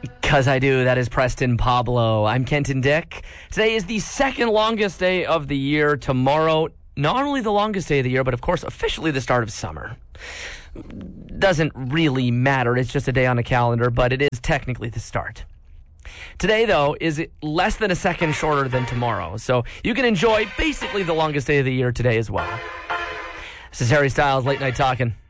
Because I do. That is Preston Pablo. I'm Kenton Dick. Today is the second longest day of the year. Tomorrow, not only the longest day of the year, but of course, officially the start of summer. Doesn't really matter. It's just a day on a calendar, but it is technically the start. Today, though, is less than a second shorter than tomorrow. So you can enjoy basically the longest day of the year today as well. This is Harry Styles, Late Night Talking.